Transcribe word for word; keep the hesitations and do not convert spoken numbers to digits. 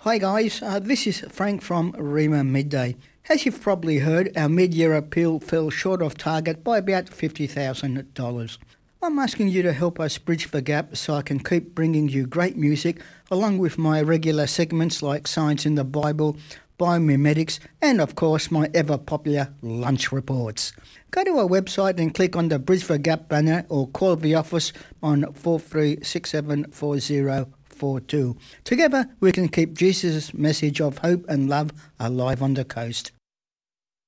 Hi guys, uh, this is Frank from Rima Midday. As you've probably heard, our mid-year appeal fell short of target by about fifty thousand dollars. I'm asking you to help us bridge the gap so I can keep bringing you great music along with my regular segments like Science in the Bible, Biomimetics, and of course my ever-popular lunch reports. Go to our website and click on the Bridge the Gap banner or call the office on four three six seven four zero four two. Together we can keep Jesus' message of hope and love alive on the coast.